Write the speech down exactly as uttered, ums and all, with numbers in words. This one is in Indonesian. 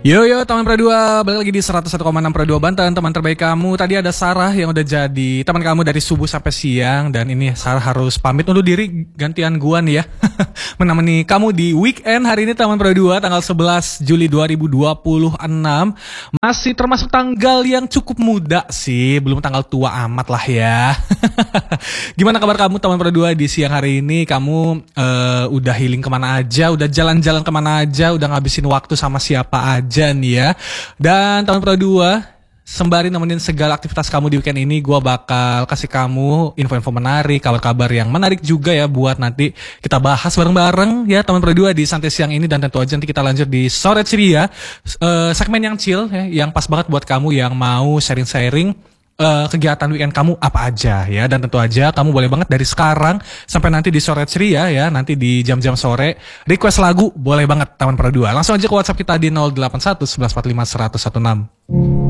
Yo yo teman Pro dua, balik lagi di seratus satu koma enam Pro dua Banten. Teman terbaik kamu, tadi ada Sarah yang udah jadi teman kamu dari subuh sampai siang. Dan ini Sarah harus pamit undur diri, gantian gua nih ya menemani kamu di weekend hari ini teman Pro dua, tanggal sebelas Juli dua ribu dua puluh enam. Masih termasuk tanggal yang cukup muda sih, belum tanggal tua amat lah ya. Gimana kabar kamu teman Pro dua di siang hari ini? Kamu uh, udah healing kemana aja, udah jalan-jalan kemana aja, udah ngabisin waktu sama siapa aja nih ya. Dan teman Pro dua, sembari nemenin segala aktivitas kamu di weekend ini, gue bakal kasih kamu info-info menarik, kabar-kabar yang menarik juga ya, buat nanti kita bahas bareng-bareng ya teman Pro dua di santai siang ini. Dan tentu aja nanti kita lanjut di sore ceria, uh, segmen yang chill ya, yang pas banget buat kamu yang mau sharing-sharing Uh, kegiatan weekend kamu apa aja ya. Dan tentu aja kamu boleh banget dari sekarang sampai nanti di sore ceria ya, nanti di jam-jam sore request lagu boleh banget teman Pro dua. Langsung aja ke WhatsApp kita di nol delapan satu satu satu empat lima satu nol satu enam.